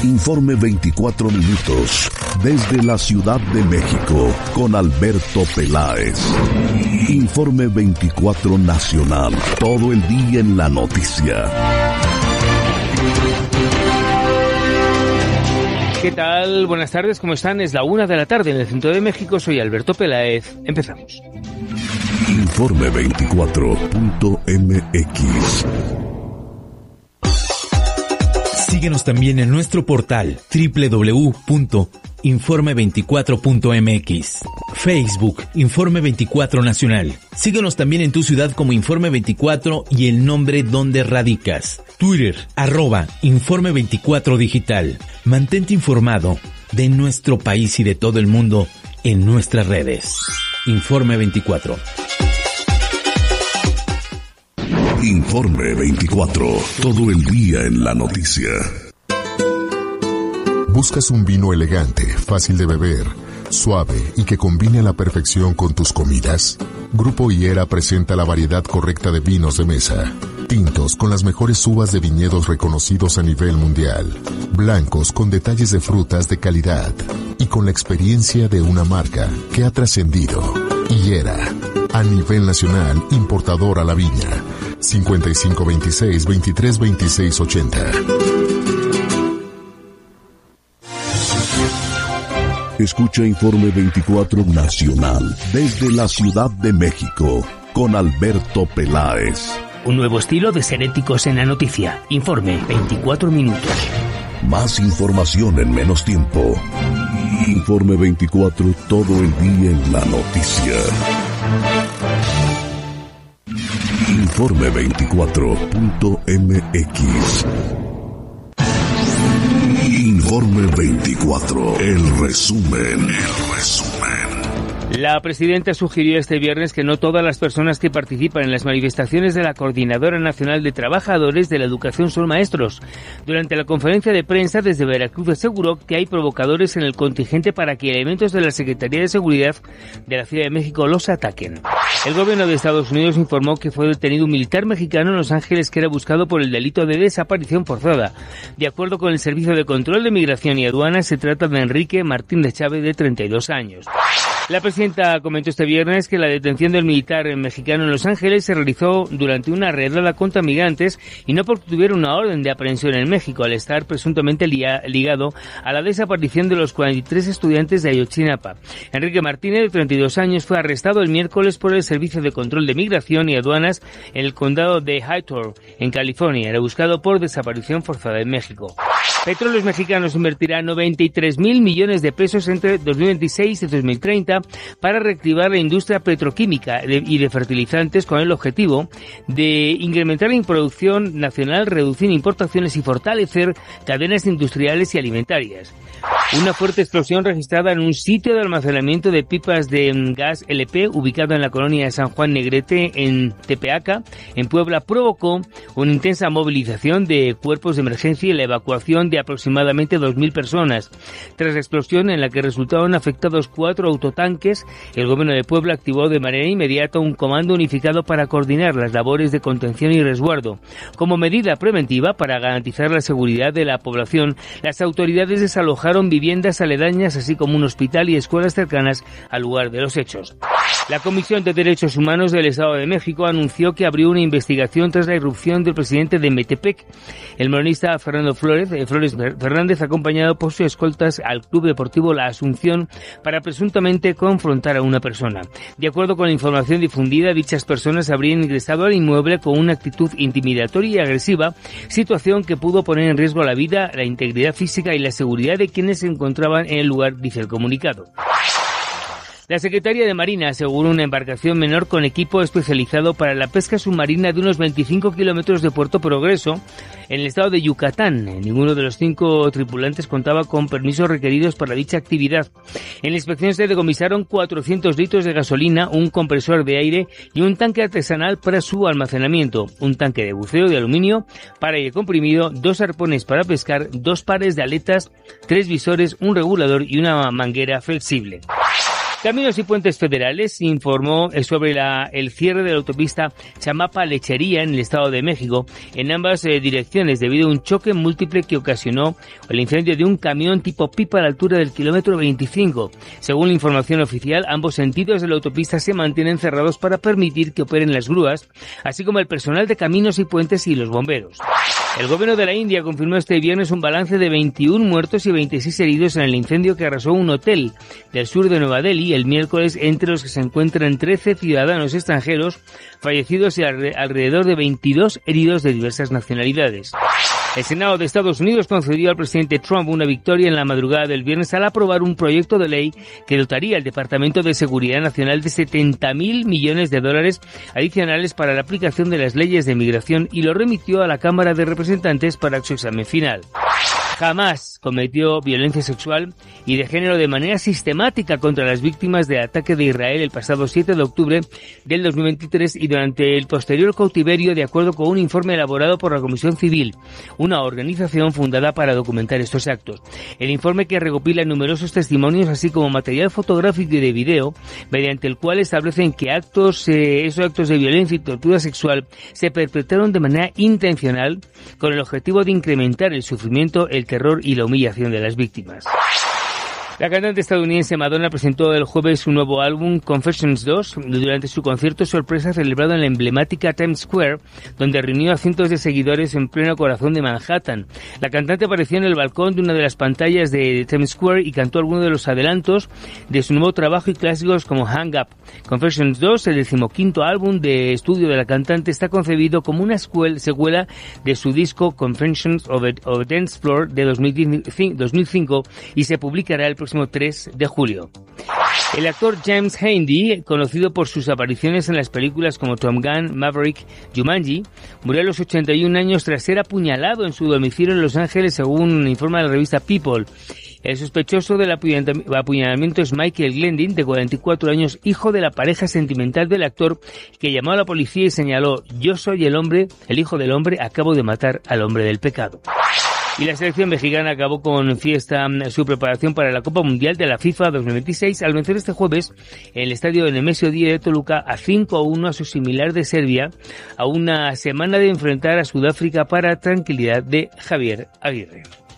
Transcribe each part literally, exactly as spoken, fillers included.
Informe veinticuatro minutos, desde la Ciudad de México, con Alberto Peláez. Informe veinticuatro Nacional, todo el día en la noticia. ¿Qué tal? Buenas tardes, ¿cómo están? Es la una de la tarde en el centro de México, soy Alberto Peláez. Empezamos. Informe veinticuatro punto eme equis. Síguenos también en nuestro portal doble u doble u doble u punto informe veinticuatro punto eme equis. Facebook, Informe veinticuatro Nacional. Síguenos también en tu ciudad como Informe veinticuatro y el nombre donde radicas. Twitter, arroba Informe veinticuatro Digital. Mantente informado de nuestro país y de todo el mundo en nuestras redes. Informe veinticuatro. Informe veinticuatro, todo el día en la noticia. ¿Buscas un vino elegante, fácil de beber, suave y que combine a la perfección con tus comidas? Grupo Higuera presenta la variedad correcta de vinos de mesa. Tintos con las mejores uvas de viñedos reconocidos a nivel mundial. Blancos con detalles de frutas de calidad. Y con la experiencia de una marca que ha trascendido. Higuera, a nivel nacional, importador a la viña. cincuenta y cinco veintiséis, veintitrés veintiséis ochenta. Escucha Informe veinticuatro Nacional, desde la Ciudad de México, con Alberto Peláez. Un nuevo estilo de ser éticos en la noticia. Informe veinticuatro minutos. Más información en menos tiempo. Informe veinticuatro, todo el día en la noticia. Informe veinticuatro punto eme equis. Informe veinticuatro, el resumen, el resumen. La presidenta sugirió este viernes que no todas las personas que participan en las manifestaciones de la Coordinadora Nacional de Trabajadores de la Educación son maestros. Durante la conferencia de prensa desde Veracruz aseguró que hay provocadores en el contingente para que elementos de la Secretaría de Seguridad de la Ciudad de México los ataquen. El gobierno de Estados Unidos informó que fue detenido un militar mexicano en Los Ángeles que era buscado por el delito de desaparición forzada. De acuerdo con el Servicio de Control de Migración y Aduanas, se trata de Enrique Martínez Chávez, de treinta y dos años. La presidenta comentó este viernes que la detención del militar mexicano en Los Ángeles se realizó durante una redada contra migrantes y no porque tuviera una orden de aprehensión en México, al estar presuntamente ligado a la desaparición de los cuarenta y tres estudiantes de Ayotzinapa. Enrique Martínez, de treinta y dos años, fue arrestado el miércoles por el Servicio de Control de Migración y Aduanas en el condado de Hathaway, en California. Era buscado por desaparición forzada en México. Petróleos Mexicanos invertirá noventa y tres mil millones de pesos entre dos mil veintiséis y dos mil treinta para reactivar la industria petroquímica y de fertilizantes con el objetivo de incrementar la producción nacional, reducir importaciones y fortalecer cadenas industriales y alimentarias. Una fuerte explosión registrada en un sitio de almacenamiento de pipas de gas L P ubicado en la colonia de San Juan Negrete, en Tepeaca, en Puebla, provocó una intensa movilización de cuerpos de emergencia y la evacuación de aproximadamente dos mil personas. Tras la explosión, en la que resultaron afectados cuatro autotanques, el gobierno de Puebla activó de manera inmediata un comando unificado para coordinar las labores de contención y resguardo. Como medida preventiva para garantizar la seguridad de la población, las autoridades desalojaron viviendas aledañas, así como un hospital y escuelas cercanas al lugar de los hechos. La Comisión de Derechos Humanos del Estado de México anunció que abrió una investigación tras la irrupción del presidente de Metepec, el moronista Fernando Flores, eh, Flores Fernández, acompañado por sus escoltas al Club Deportivo La Asunción para presuntamente confrontar a una persona. De acuerdo con la información difundida, dichas personas habrían ingresado al inmueble con una actitud intimidatoria y agresiva, situación que pudo poner en riesgo la vida, la integridad física y la seguridad de quienes se encontraban en el lugar, dice el comunicado. La Secretaría de Marina aseguró una embarcación menor con equipo especializado para la pesca submarina de unos veinticinco kilómetros de Puerto Progreso, en el estado de Yucatán. Ninguno de los cinco tripulantes contaba con permisos requeridos para dicha actividad. En la inspección se decomisaron cuatrocientos litros de gasolina, un compresor de aire y un tanque artesanal para su almacenamiento, un tanque de buceo de aluminio para aire comprimido, dos arpones para pescar, dos pares de aletas, tres visores, un regulador y una manguera flexible. Caminos y Puentes Federales informó sobre la, el cierre de la autopista Chamapa-Lechería en el Estado de México en ambas eh, direcciones debido a un choque múltiple que ocasionó el incendio de un camión tipo pipa a la altura del kilómetro veinticinco. Según la información oficial, ambos sentidos de la autopista se mantienen cerrados para permitir que operen las grúas, así como el personal de Caminos y Puentes y los bomberos. El gobierno de la India confirmó este viernes un balance de veintiún muertos y veintiséis heridos en el incendio que arrasó un hotel del sur de Nueva Delhi el miércoles, entre los que se encuentran trece ciudadanos extranjeros fallecidos y alrededor de veintidós heridos de diversas nacionalidades. El Senado de Estados Unidos concedió al presidente Trump una victoria en la madrugada del viernes al aprobar un proyecto de ley que dotaría al Departamento de Seguridad Nacional de setenta mil millones de dólares adicionales para la aplicación de las leyes de migración y lo remitió a la Cámara de Representantes para su examen final. Jamás cometió violencia sexual y de género de manera sistemática contra las víctimas del ataque de Israel el pasado siete de octubre del dos mil veintitrés y durante el posterior cautiverio, de acuerdo con un informe elaborado por la Comisión Civil, una organización fundada para documentar estos actos. El informe, que recopila numerosos testimonios así como material fotográfico y de video, mediante el cual establecen que actos, eh, esos actos de violencia y tortura sexual se perpetraron de manera intencional con el objetivo de incrementar el sufrimiento, el terror y la humillación de las víctimas. La cantante estadounidense Madonna presentó el jueves su nuevo álbum Confessions dos durante su concierto sorpresa celebrado en la emblemática Times Square, donde reunió a cientos de seguidores en pleno corazón de Manhattan. La cantante apareció en el balcón de una de las pantallas de Times Square y cantó algunos de los adelantos de su nuevo trabajo y clásicos como Hang Up. Confessions dos, el decimoquinto álbum de estudio de la cantante, está concebido como una secuela de su disco Confessions of a, of a Dance Floor de dos mil cinco y se publicará el próximo tres de julio. El actor James Handy, conocido por sus apariciones en las películas como Top Gun, Maverick, Jumanji, murió a los ochenta y un años tras ser apuñalado en su domicilio en Los Ángeles, según informa la revista People. El sospechoso del apuñalamiento es Michael Glendin, de cuarenta y cuatro años, hijo de la pareja sentimental del actor, que llamó a la policía y señaló: "Yo soy el hombre, el hijo del hombre, acabo de matar al hombre del pecado". Y la selección mexicana acabó con fiesta su preparación para la Copa Mundial de la FIFA dos mil veintiséis al vencer este jueves en el estadio Nemesio diez de Toluca a cinco a uno a su similar de Serbia, a una semana de enfrentar a Sudáfrica para tranquilidad de Javier Aguirre.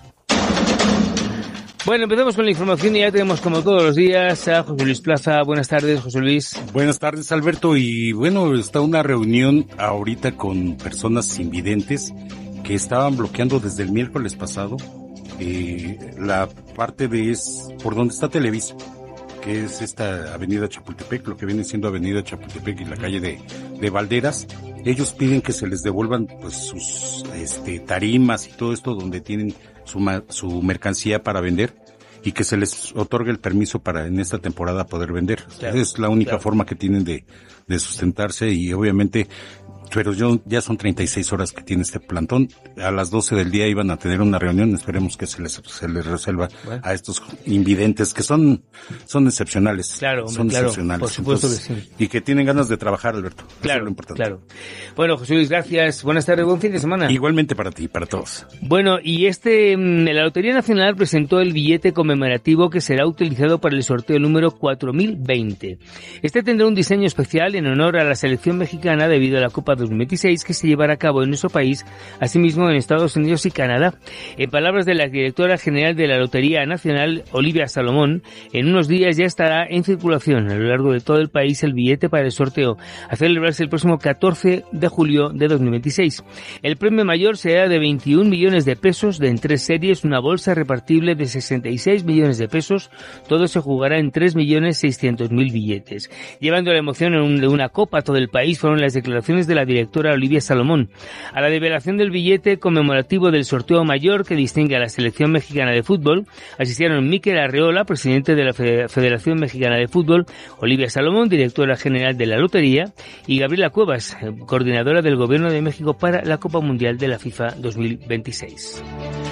Bueno, empezamos con la información y ya tenemos, como todos los días, a José Luis Plaza. Buenas tardes, José Luis. Buenas tardes, Alberto. Y bueno, está una reunión ahorita con personas invidentes que estaban bloqueando desde el miércoles pasado eh, la parte de es por donde está Televisa, que es esta avenida Chapultepec, lo que viene siendo avenida Chapultepec y la calle de, de Valderas. Ellos piden que se les devuelvan pues sus este tarimas y todo esto donde tienen su, su mercancía para vender y que se les otorgue el permiso para en esta temporada poder vender. Claro, es la única claro. forma que tienen de, de sustentarse y obviamente. Pero yo, ya son treinta y seis horas que tiene este plantón. A las doce del día iban a tener una reunión. Esperemos que se les, se les resuelva bueno. a estos invidentes que son, son excepcionales. Claro, son claro, excepcionales. Por supuesto Entonces, que sí. Y que tienen ganas de trabajar, Alberto. Claro, eso es lo importante. Claro. Bueno, José Luis, gracias. Buenas tardes, buen fin de semana. Igualmente para ti y para todos. Bueno, y este, la Lotería Nacional presentó el billete conmemorativo que será utilizado para el sorteo número cuatro mil veinte. Este tendrá un diseño especial en honor a la selección mexicana debido a la Copa dos mil veintiséis que se llevará a cabo en nuestro país, asimismo en Estados Unidos y Canadá. En palabras de la directora general de la Lotería Nacional, Olivia Salomón, en unos días ya estará en circulación a lo largo de todo el país el billete para el sorteo, a celebrarse el próximo catorce de julio de dos mil veintiséis. El premio mayor será de veintiún millones de pesos, de en tres series, una bolsa repartible de sesenta y seis millones de pesos. Todo se jugará en tres millones seiscientos mil billetes. Llevando la emoción en un, de una copa a todo el país fueron las declaraciones de la directora Olivia Salomón. A la develación del billete conmemorativo del sorteo mayor que distingue a la selección mexicana de fútbol asistieron Mikel Arreola, presidente de la Federación Mexicana de Fútbol, Olivia Salomón, directora general de la Lotería, y Gabriela Cuevas, coordinadora del Gobierno de México para la Copa Mundial de la FIFA dos mil veintiséis.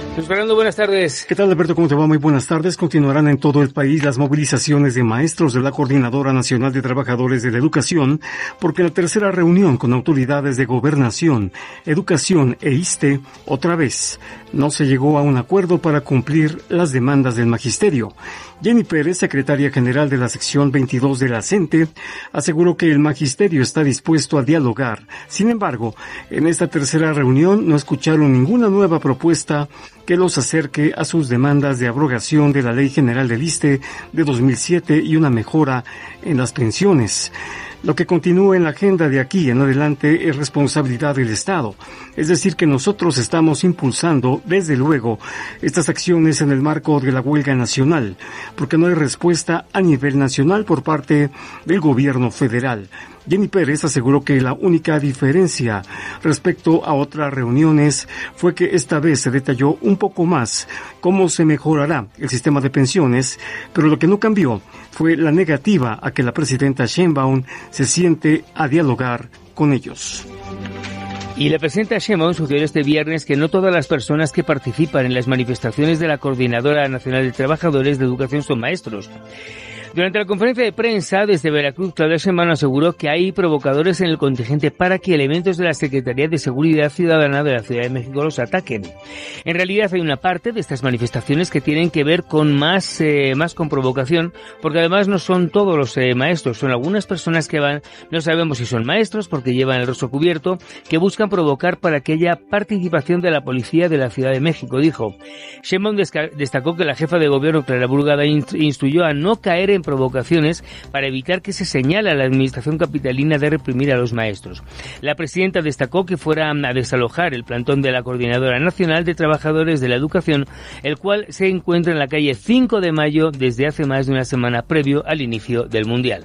Luis Fernando, buenas tardes. ¿Qué tal, Alberto? ¿Cómo te va? Muy buenas tardes. Continuarán en todo el país las movilizaciones de maestros de la Coordinadora Nacional de Trabajadores de la Educación, porque en la tercera reunión con autoridades de Gobernación, Educación e ISSSTE, otra vez, no se llegó a un acuerdo para cumplir las demandas del magisterio. Jenny Pérez, secretaria general de la sección veintidós de la CENTE, aseguró que el magisterio está dispuesto a dialogar. Sin embargo, en esta tercera reunión no escucharon ninguna nueva propuesta que los acerque a sus demandas de abrogación de la Ley General del ISSSTE de dos mil siete y una mejora en las pensiones. Lo que continúa en la agenda de aquí en adelante es responsabilidad del Estado. Es decir, que nosotros estamos impulsando, desde luego, estas acciones en el marco de la huelga nacional, porque no hay respuesta a nivel nacional por parte del gobierno federal. Jenny Pérez aseguró que la única diferencia respecto a otras reuniones fue que esta vez se detalló un poco más cómo se mejorará el sistema de pensiones, pero lo que no cambió fue la negativa a que la presidenta Sheinbaum se siente a dialogar con ellos. Y la presidenta Sheinbaum sugirió este viernes que no todas las personas que participan en las manifestaciones de la Coordinadora Nacional de Trabajadores de Educación son maestros. Durante la conferencia de prensa desde Veracruz, Claudia Sheinbaum aseguró que hay provocadores en el contingente para que elementos de la Secretaría de Seguridad Ciudadana de la Ciudad de México los ataquen. En realidad hay una parte de estas manifestaciones que tienen que ver con más, eh, más con provocación, porque además no son todos los eh, maestros, son algunas personas que van, no sabemos si son maestros porque llevan el rostro cubierto, que buscan provocar para que haya participación de la policía de la Ciudad de México, dijo. Sheinbaum destacó que la jefa de gobierno, Clara Brugada, instruyó a no caer en provocaciones para evitar que se señale a la administración capitalina de reprimir a los maestros. La presidenta destacó que fuera a desalojar el plantón de la Coordinadora Nacional de Trabajadores de la Educación, el cual se encuentra en la calle cinco de mayo desde hace más de una semana previo al inicio del Mundial.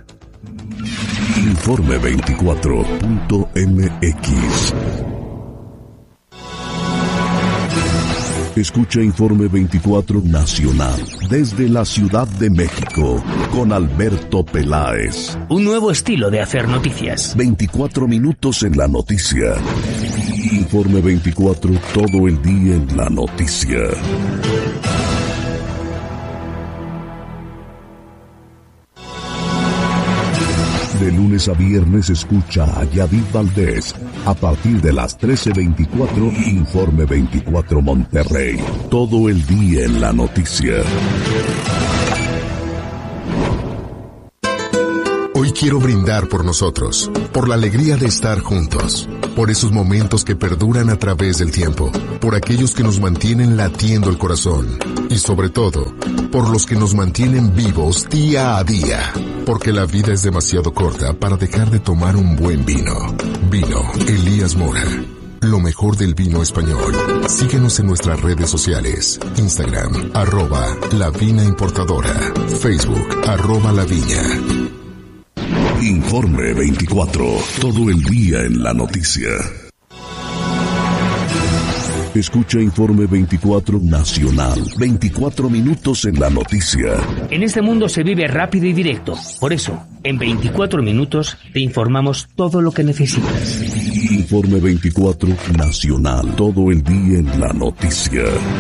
Informe veinticuatro punto m x. Escucha Informe veinticuatro Nacional desde la Ciudad de México con Alberto Peláez. Un nuevo estilo de hacer noticias. veinticuatro minutos en la noticia. Informe veinticuatro, todo el día en la noticia. De lunes a viernes escucha a Yadid Valdés a partir de las trece veinticuatro, Informe veinticuatro Monterrey. Todo el día en la noticia. Hoy quiero brindar por nosotros, por la alegría de estar juntos, por esos momentos que perduran a través del tiempo, por aquellos que nos mantienen latiendo el corazón y sobre todo, por los que nos mantienen vivos día a día, porque la vida es demasiado corta para dejar de tomar un buen vino. Vino Elías Mora. Lo mejor del vino español. Síguenos en nuestras redes sociales. Instagram, arroba La Vina Importadora. Facebook, arroba La Viña. Informe veinticuatro, todo el día en la noticia. Escucha Informe veinticuatro Nacional, veinticuatro minutos en la noticia. En este mundo se vive rápido y directo. Por eso, en veinticuatro minutos te informamos todo lo que necesitas. Informe veinticuatro Nacional, todo el día en la noticia.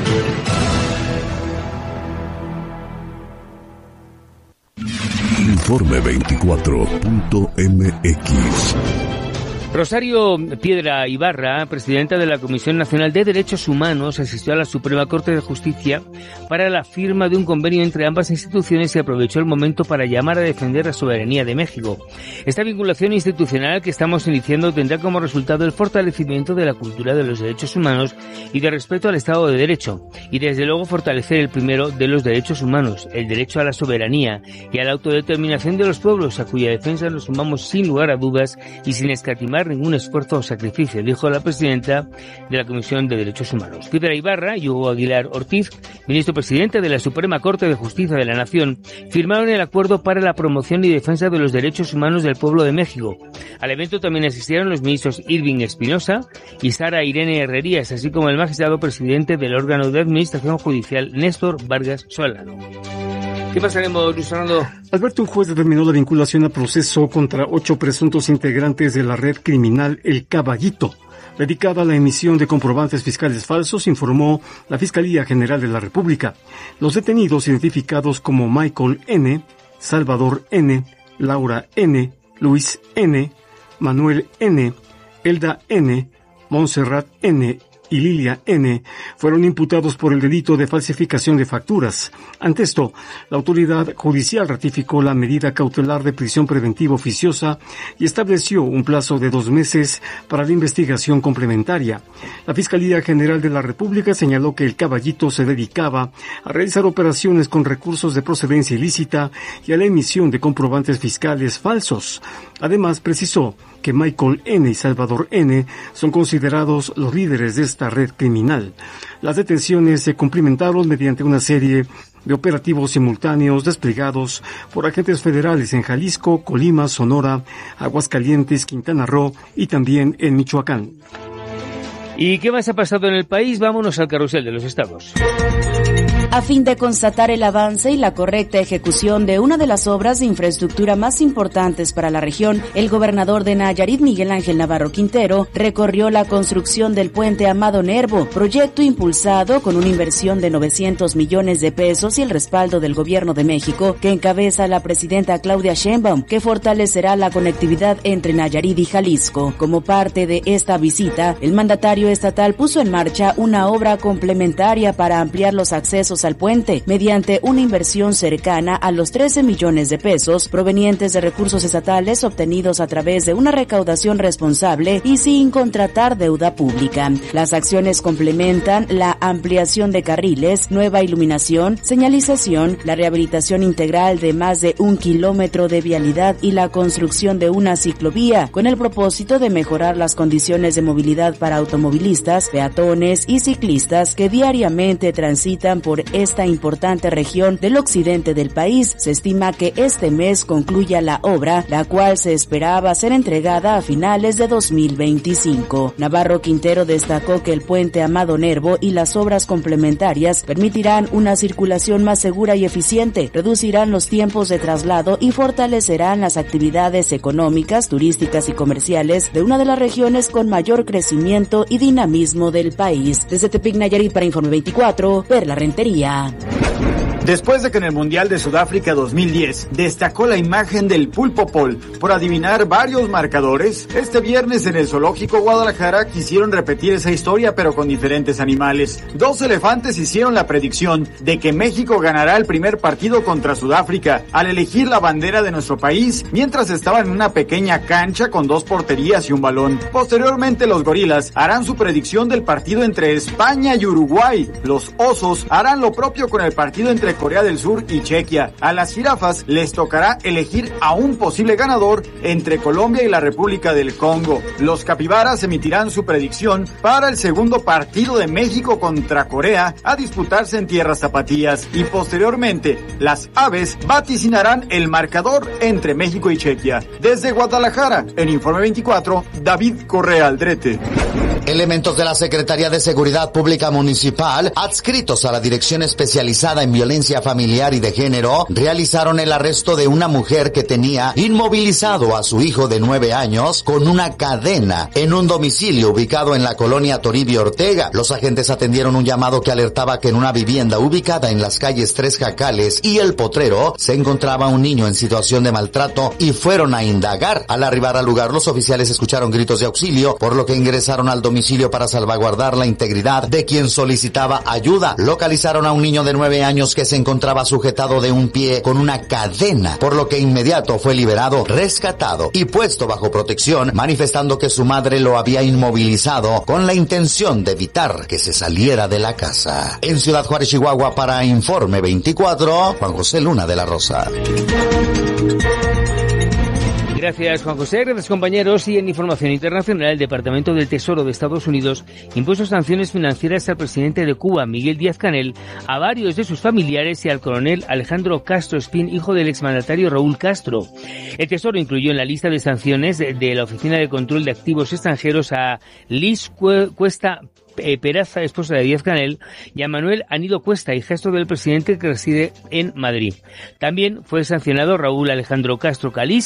Informe veinticuatro punto m x. Rosario Piedra Ibarra, presidenta de la Comisión Nacional de Derechos Humanos, asistió a la Suprema Corte de Justicia para la firma de un convenio entre ambas instituciones y aprovechó el momento para llamar a defender la soberanía de México. Esta vinculación institucional que estamos iniciando tendrá como resultado el fortalecimiento de la cultura de los derechos humanos y de respeto al Estado de Derecho, y desde luego fortalecer el primero de los derechos humanos, el derecho a la soberanía y a la autodeterminación de los pueblos, a cuya defensa nos sumamos sin lugar a dudas y sin escatimar ningún esfuerzo o sacrificio, dijo la presidenta de la Comisión de Derechos Humanos. Piedra Ibarra y Hugo Aguilar Ortiz, ministro presidente de la Suprema Corte de Justicia de la Nación, firmaron el acuerdo para la promoción y defensa de los derechos humanos del pueblo de México. Al evento también asistieron los ministros Irving Espinosa y Sara Irene Herrerías, así como el magistrado presidente del órgano de administración judicial, Néstor Vargas Solano. ¿Qué pasaremos, Luis Fernando? Alberto, un juez determinó la vinculación a proceso contra ocho presuntos integrantes de la red criminal El Caballito, dedicada a la emisión de comprobantes fiscales falsos, informó la Fiscalía General de la República. Los detenidos, identificados como Michael N., Salvador N., Laura N., Luis N., Manuel N., Elda N., Montserrat N. y Lilia N. fueron imputados por el delito de falsificación de facturas. Ante esto, la autoridad judicial ratificó la medida cautelar de prisión preventiva oficiosa y estableció un plazo de dos meses para la investigación complementaria. La Fiscalía General de la República señaló que el caballito se dedicaba a realizar operaciones con recursos de procedencia ilícita y a la emisión de comprobantes fiscales falsos. Además, precisó que Michael N. y Salvador N. son considerados los líderes de esta red criminal. Las detenciones se cumplimentaron mediante una serie de operativos simultáneos desplegados por agentes federales en Jalisco, Colima, Sonora, Aguascalientes, Quintana Roo y también en Michoacán. ¿Y qué más ha pasado en el país? Vámonos al carrusel de los estados. A fin de constatar el avance y la correcta ejecución de una de las obras de infraestructura más importantes para la región, el gobernador de Nayarit, Miguel Ángel Navarro Quintero, recorrió la construcción del puente Amado Nervo, proyecto impulsado con una inversión de novecientos millones de pesos y el respaldo del gobierno de México, que encabeza la presidenta Claudia Sheinbaum, que fortalecerá la conectividad entre Nayarit y Jalisco. Como parte de esta visita, el mandatario estatal puso en marcha una obra complementaria para ampliar los accesos al puente mediante una inversión cercana a los trece millones de pesos provenientes de recursos estatales obtenidos a través de una recaudación responsable y sin contratar deuda pública. Las acciones complementan la ampliación de carriles, nueva iluminación, señalización, la rehabilitación integral de más de un kilómetro de vialidad y la construcción de una ciclovía con el propósito de mejorar las condiciones de movilidad para automovilistas, peatones y ciclistas que diariamente transitan por esta importante región del occidente del país. Se estima que este mes concluya la obra, la cual se esperaba ser entregada a finales de dos mil veinticinco. Navarro Quintero destacó que el puente Amado Nervo y las obras complementarias permitirán una circulación más segura y eficiente, reducirán los tiempos de traslado y fortalecerán las actividades económicas, turísticas y comerciales de una de las regiones con mayor crecimiento y dinamismo del país. Desde Tepic, Nayarit, para Informe veinticuatro, Perla Rentería. Después de que en el Mundial de Sudáfrica dos mil diez destacó la imagen del Pulpo Pol por adivinar varios marcadores, este viernes en el Zoológico Guadalajara quisieron repetir esa historia pero con diferentes animales. Dos elefantes hicieron la predicción de que México ganará el primer partido contra Sudáfrica al elegir la bandera de nuestro país mientras estaban en una pequeña cancha con dos porterías y un balón. Posteriormente los gorilas harán su predicción del partido entre España y Uruguay. Los osos harán lo propio con el partido entre Corea del Sur y Chequia. A las jirafas les tocará elegir a un posible ganador entre Colombia y la República del Congo. Los capibaras emitirán su predicción para el segundo partido de México contra Corea a disputarse en tierras zapatillas y posteriormente las aves vaticinarán el marcador entre México y Chequia. Desde Guadalajara, en Informe veinticuatro, David Correa Aldrete. Elementos de la Secretaría de Seguridad Pública Municipal, adscritos a la Dirección Especializada en Violencia Familiar y de Género, realizaron el arresto de una mujer que tenía inmovilizado a su hijo de nueve años con una cadena en un domicilio ubicado en la colonia Toribio Ortega. Los agentes atendieron un llamado que alertaba que en una vivienda ubicada en las calles Tres Jacales y El Potrero se encontraba un niño en situación de maltrato y fueron a indagar. Al arribar al lugar, los oficiales escucharon gritos de auxilio, por lo que ingresaron al domicilio domicilio para salvaguardar la integridad de quien solicitaba ayuda. Localizaron a un niño de nueve años que se encontraba sujetado de un pie con una cadena, por lo que inmediato fue liberado, rescatado y puesto bajo protección, manifestando que su madre lo había inmovilizado con la intención de evitar que se saliera de la casa. En Ciudad Juárez, Chihuahua, para Informe veinticuatro, Juan José Luna de la Rosa. Gracias, Juan José. Gracias, compañeros. Y en información internacional, el Departamento del Tesoro de Estados Unidos impuso sanciones financieras al presidente de Cuba, Miguel Díaz-Canel, a varios de sus familiares y al coronel Alejandro Castro Espín, hijo del exmandatario Raúl Castro. El Tesoro incluyó en la lista de sanciones de la Oficina de Control de Activos Extranjeros a Liz Cuesta Peraza, esposa de Díaz-Canel, y a Manuel Anido Cuesta, hijastro del presidente que reside en Madrid. También fue sancionado Raúl Alejandro Castro Caliz,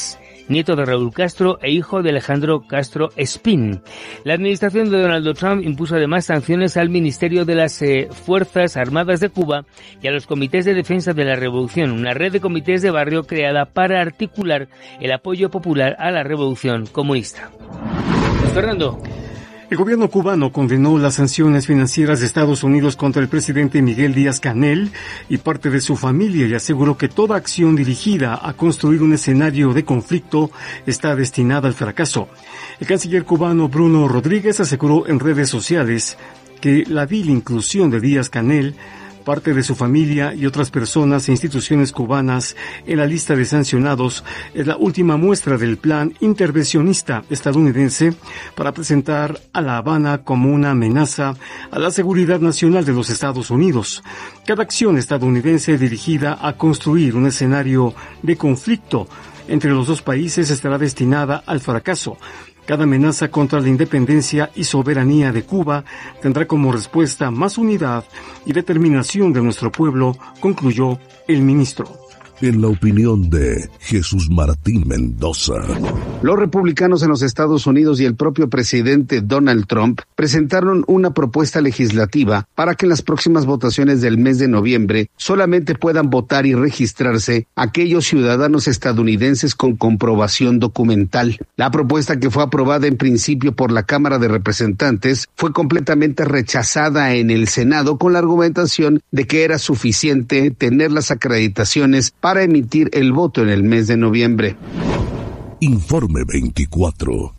nieto de Raúl Castro e hijo de Alejandro Castro Espín. La administración de Donald Trump impuso además sanciones al Ministerio de las eh, Fuerzas Armadas de Cuba y a los comités de defensa de la revolución, una red de comités de barrio creada para articular el apoyo popular a la revolución comunista. Fernando. El gobierno cubano condenó las sanciones financieras de Estados Unidos contra el presidente Miguel Díaz-Canel y parte de su familia y aseguró que toda acción dirigida a construir un escenario de conflicto está destinada al fracaso. El canciller cubano Bruno Rodríguez aseguró en redes sociales que la vil inclusión de Díaz-Canel, parte de su familia y otras personas e instituciones cubanas en la lista de sancionados es la última muestra del plan intervencionista estadounidense para presentar a La Habana como una amenaza a la seguridad nacional de los Estados Unidos. Cada acción estadounidense dirigida a construir un escenario de conflicto entre los dos países estará destinada al fracaso. Cada amenaza contra la independencia y soberanía de Cuba tendrá como respuesta más unidad y determinación de nuestro pueblo, concluyó el ministro. En la opinión de Jesús Martín Mendoza. Los republicanos en los Estados Unidos y el propio presidente Donald Trump presentaron una propuesta legislativa para que en las próximas votaciones del mes de noviembre solamente puedan votar y registrarse aquellos ciudadanos estadounidenses con comprobación documental. La propuesta, que fue aprobada en principio por la Cámara de Representantes, fue completamente rechazada en el Senado con la argumentación de que era suficiente tener las acreditaciones para para emitir el voto en el mes de noviembre. Informe veinticuatro.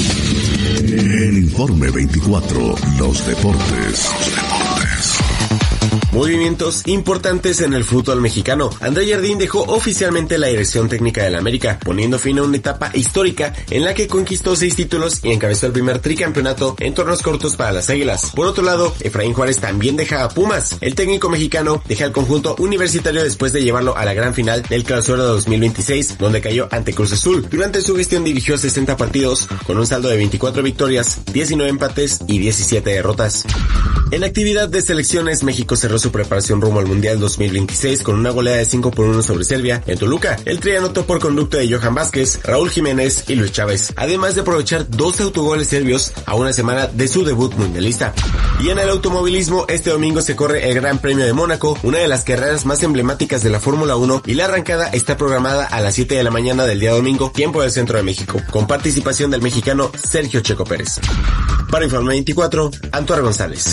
En Informe veinticuatro, los deportes. Los deportes. Movimientos importantes en el fútbol mexicano. André Jardín dejó oficialmente la dirección técnica del América, poniendo fin a una etapa histórica en la que conquistó seis títulos y encabezó el primer tricampeonato en torneos cortos para las Águilas. Por otro lado, Efraín Juárez también deja a Pumas. El técnico mexicano deja al conjunto universitario después de llevarlo a la gran final del Clausura dos mil veintiséis, donde cayó ante Cruz Azul. Durante su gestión dirigió sesenta partidos, con un saldo de veinticuatro victorias, diecinueve empates y diecisiete derrotas. En actividad de selecciones, México cerró su preparación rumbo al Mundial dos mil veintiséis con una goleada de cinco por uno sobre Serbia en Toluca. El Tri anotó por conducto de Johan Vázquez, Raúl Jiménez y Luis Chávez, además de aprovechar dos autogoles serbios a una semana de su debut mundialista. Y en el automovilismo, este domingo se corre el Gran Premio de Mónaco, una de las carreras más emblemáticas de la Fórmula uno, y la arrancada está programada a las siete de la mañana del día domingo, tiempo del centro de México, con participación del mexicano Sergio Checo Pérez. Para Informe veinticuatro, Antuar González.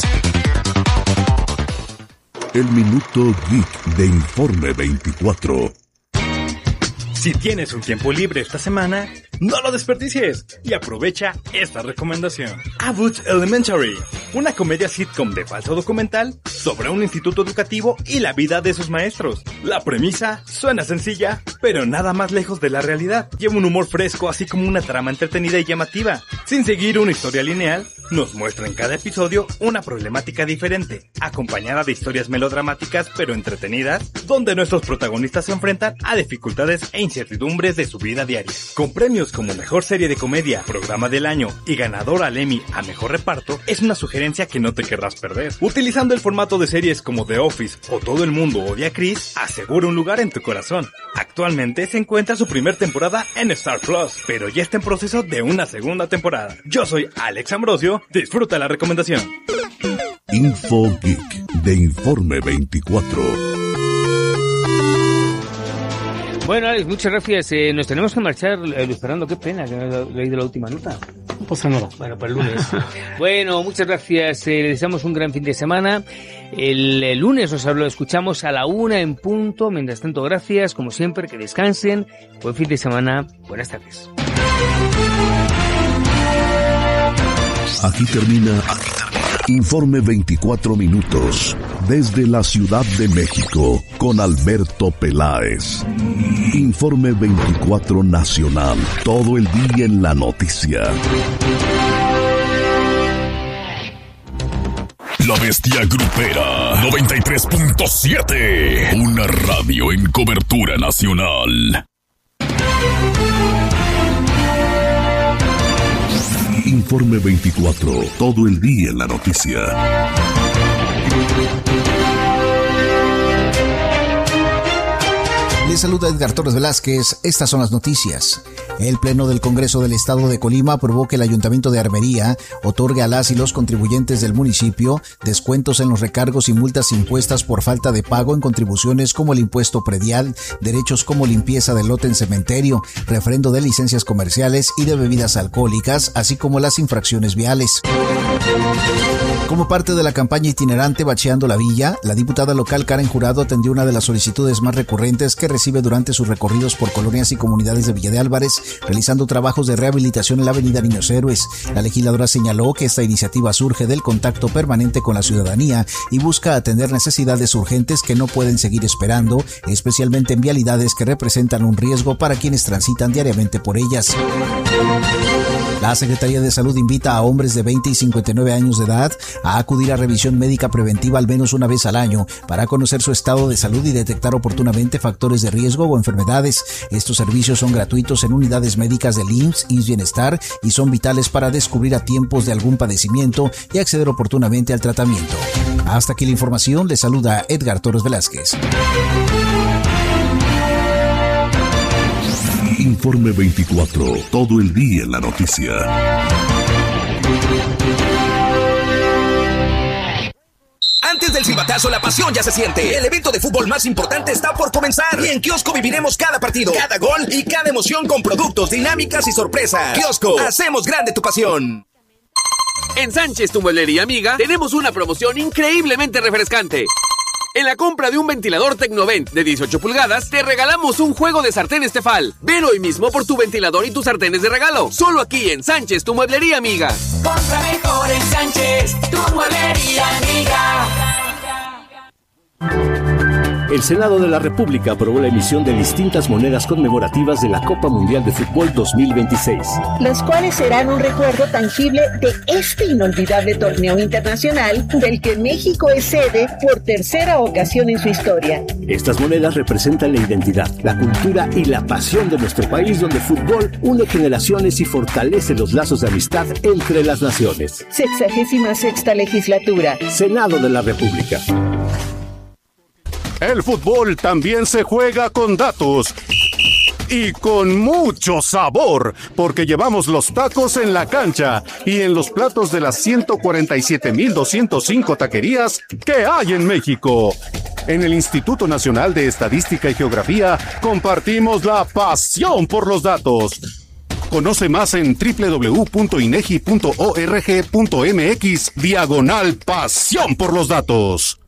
El Minuto Geek de Informe veinticuatro. Si tienes un tiempo libre esta semana, no lo desperdicies y aprovecha esta recomendación. Abbott Elementary, una comedia sitcom de falso documental sobre un instituto educativo y la vida de sus maestros. La premisa suena sencilla, pero nada más lejos de la realidad. Lleva un humor fresco, así como una trama entretenida y llamativa. Sin seguir una historia lineal, nos muestra en cada episodio una problemática diferente, acompañada de historias melodramáticas pero entretenidas, donde nuestros protagonistas se enfrentan a dificultades e incertidumbres de su vida diaria. Con premios como Mejor Serie de Comedia, Programa del Año y ganador al Emmy a Mejor Reparto, es una sugerencia que no te querrás perder. Utilizando el formato de series como The Office o Todo el Mundo Odia a Chris, asegura un lugar en tu corazón. Actualmente se encuentra su primer temporada en Star Plus, pero ya está en proceso de una segunda temporada. Yo soy Alex Ambrosio, disfruta la recomendación. Info Geek de Informe veinticuatro. Bueno, Alex, muchas gracias. Eh, nos tenemos que marchar, eh, Luis Fernando, qué pena que no he leído la última nota. No pasa nada. Bueno, para el lunes. Bueno, muchas gracias. Eh, le deseamos un gran fin de semana. El, el lunes os hablo, escuchamos a la una en punto. Mientras tanto, gracias, como siempre, que descansen. Buen fin de semana. Buenas tardes. Aquí termina, aquí termina. Informe veinticuatro minutos. Desde la Ciudad de México, con Alberto Peláez. Informe veinticuatro Nacional. Todo el día en la noticia. La Bestia Grupera noventa y tres punto siete. Una radio en cobertura nacional. Informe veinticuatro. Todo el día en la noticia. Les saluda Edgar Torres Velázquez. Estas son las noticias. El Pleno del Congreso del Estado de Colima aprobó que el Ayuntamiento de Armería otorgue a las y los contribuyentes del municipio descuentos en los recargos y multas impuestas por falta de pago en contribuciones como el impuesto predial, derechos como limpieza del lote en cementerio, refrendo de licencias comerciales y de bebidas alcohólicas, así como las infracciones viales. Como parte de la campaña itinerante Bacheando la Villa, la diputada local Karen Jurado atendió una de las solicitudes más recurrentes que recibe durante sus recorridos por colonias y comunidades de Villa de Álvarez, realizando trabajos de rehabilitación en la avenida Niños Héroes. La legisladora señaló que esta iniciativa surge del contacto permanente con la ciudadanía y busca atender necesidades urgentes que no pueden seguir esperando, especialmente en vialidades que representan un riesgo para quienes transitan diariamente por ellas. La Secretaría de Salud invita a hombres de veinte y cincuenta y nueve años de edad a acudir a revisión médica preventiva al menos una vez al año para conocer su estado de salud y detectar oportunamente factores de riesgo o enfermedades. Estos servicios son gratuitos en unidades médicas del I M S S, I M S S Bienestar y son vitales para descubrir a tiempos de algún padecimiento y acceder oportunamente al tratamiento. Hasta aquí la información, les saluda Edgar Torres Velázquez. Informe veinticuatro, todo el día en la noticia. Antes del silbatazo, la pasión ya se siente. El evento de fútbol más importante está por comenzar. Y en Kiosco viviremos cada partido, cada gol y cada emoción con productos, dinámicas y sorpresas. Kiosco, hacemos grande tu pasión. En Sánchez, tu mueblería amiga, tenemos una promoción increíblemente refrescante. En la compra de un ventilador Tecnovent de dieciocho pulgadas, te regalamos un juego de sartenes Tefal. Ven hoy mismo por tu ventilador y tus sartenes de regalo. Solo aquí en Sánchez, tu mueblería amiga. Compra mejor en Sánchez, tu mueblería amiga. El Senado de la República aprobó la emisión de distintas monedas conmemorativas de la Copa Mundial de Fútbol dos mil veintiséis. Las cuales serán un recuerdo tangible de este inolvidable torneo internacional del que México es sede por tercera ocasión en su historia. Estas monedas representan la identidad, la cultura y la pasión de nuestro país, donde el fútbol une generaciones y fortalece los lazos de amistad entre las naciones. Sexagésima sexta legislatura. Senado de la República. El fútbol también se juega con datos y con mucho sabor, porque llevamos los tacos en la cancha y en los platos de las ciento cuarenta y siete mil doscientos cinco taquerías que hay en México. En el Instituto Nacional de Estadística y Geografía compartimos la pasión por los datos. Conoce más en doble u doble u doble u punto inegi punto org punto mx diagonal pasión por los datos.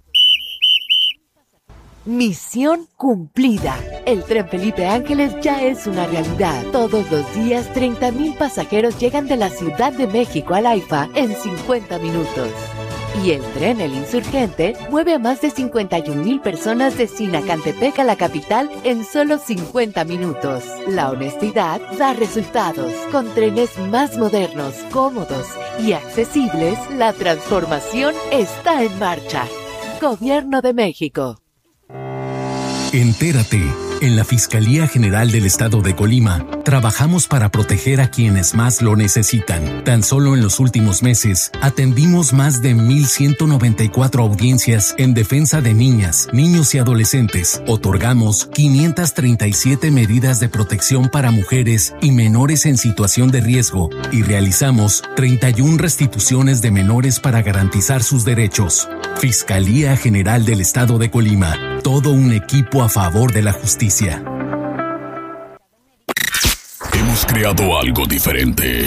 Misión cumplida. El tren Felipe Ángeles ya es una realidad. Todos los días, treinta mil pasajeros llegan de la Ciudad de México al AIFA en cincuenta minutos. Y el tren El Insurgente mueve a más de cincuenta y un mil personas de Sinacantepec a la capital en solo cincuenta minutos. La honestidad da resultados. Con trenes más modernos, cómodos y accesibles, la transformación está en marcha. Gobierno de México. Entérate. En la Fiscalía General del Estado de Colima, trabajamos para proteger a quienes más lo necesitan. Tan solo en los últimos meses, atendimos más de mil ciento noventa y cuatro audiencias en defensa de niñas, niños y adolescentes. Otorgamos quinientas treinta y siete medidas de protección para mujeres y menores en situación de riesgo y realizamos treinta y una restituciones de menores para garantizar sus derechos. Fiscalía General del Estado de Colima. Todo un equipo a favor de la justicia. Hemos creado algo diferente.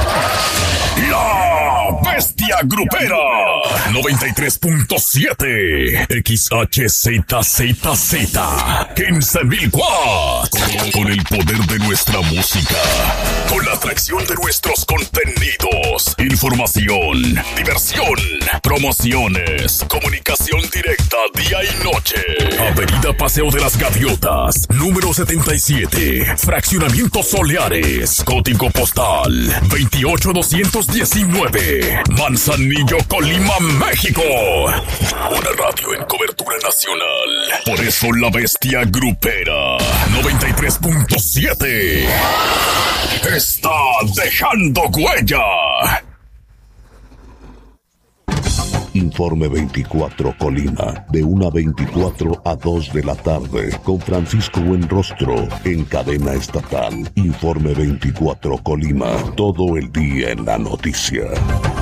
La Bestia Grupera noventa y tres punto siete X H Z Z Z quince mil watts. Con el poder de nuestra música, con la atracción de nuestros contenidos, información, diversión, promociones, comunicación directa día y noche. Avenida Paseo de las Gaviotas, número setenta y siete, Fraccionamiento Soleares, código postal veintiocho doscientos diecinueve, Manzanillo, Colima, México. Una radio en cobertura nacional. Por eso la Bestia Grupera noventa y tres punto siete está dejando huella. Informe veinticuatro Colima, de una a veinticuatro a dos de la tarde, con Francisco Buenrostro, en cadena estatal. Informe veinticuatro Colima, todo el día en la noticia.